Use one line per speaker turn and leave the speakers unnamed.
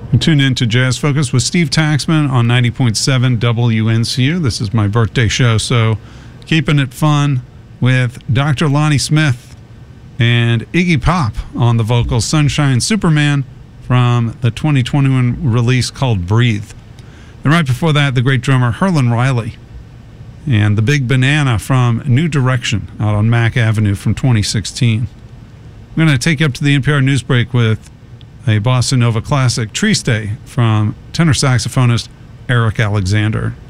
And tune in to Jazz Focus with Steve Taxman on 90.7 WNCU. This is my birthday show, so keeping it fun with Dr. Lonnie Smith and Iggy Pop on the vocals, Sunshine Superman from the 2021 release called Breathe. And right before that, the great drummer Herlin Riley and The Big Banana from New Direction out on Mack Avenue from 2016. I'm going to take you up to the NPR news break with a bossa nova classic, Triste, from tenor saxophonist Eric Alexander.